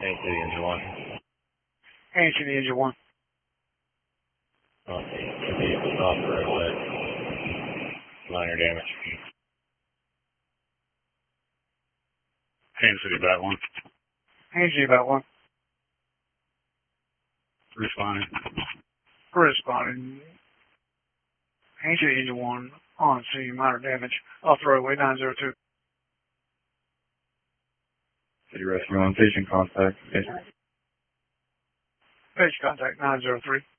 Haines City Engine 1. Haines City Engine 1. Off the road, minor damage. Haines City Bat 1. Haines City Bat 1. Responding. Responding. Haines City Engine 1 on scene, minor damage. Off the roadway 902. City Rescue 1, patient contact. Patient contact 903.